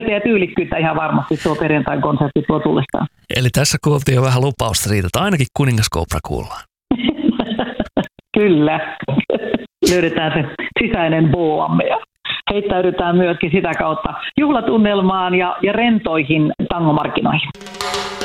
Ja tyylikkyyttä ihan varmasti tuo perjantain konsertti tuo tullestaan. Eli tässä kuultiin jo vähän lupausta siitä, että ainakin Kuningaskobra kuullaan. Kyllä. Löydetään se sisäinen boamme ja heittäydytään myöskin sitä kautta juhlatunnelmaan ja rentoihin tangomarkkinoihin.